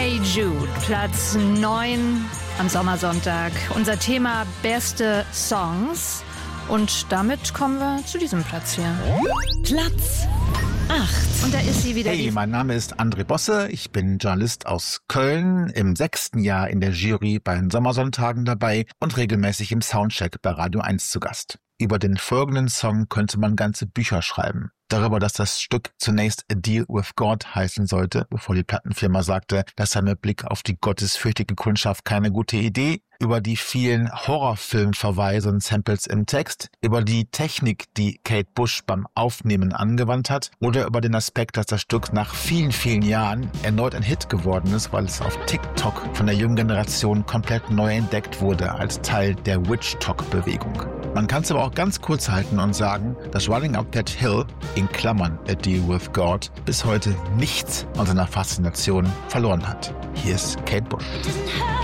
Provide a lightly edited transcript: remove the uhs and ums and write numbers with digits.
Hey Jude, Platz 9 am Sommersonntag. Unser Thema beste Songs. Und damit kommen wir zu diesem Platz hier. Platz 8. Und da ist sie wieder. Hey, mein Name ist André Bosse. Ich bin Journalist aus Köln, im 6. Jahr in der Jury bei den Sommersonntagen dabei und regelmäßig im Soundcheck bei Radio 1 zu Gast. Über den folgenden Song könnte man ganze Bücher schreiben. Darüber, dass das Stück zunächst A Deal with God heißen sollte, bevor die Plattenfirma sagte, das sei mit Blick auf die gottesfürchtige Kundschaft keine gute Idee. Über die vielen Horrorfilmverweise und Samples im Text, über die Technik, die Kate Bush beim Aufnehmen angewandt hat, oder über den Aspekt, dass das Stück nach vielen, vielen Jahren erneut ein Hit geworden ist, weil es auf TikTok von der jungen Generation komplett neu entdeckt wurde als Teil der Witch-Talk-Bewegung. Man kann es aber auch ganz kurz halten und sagen, dass Running Up That Hill, in Klammern A Deal with God, bis heute nichts an seiner Faszination verloren hat. Hier ist Kate Bush.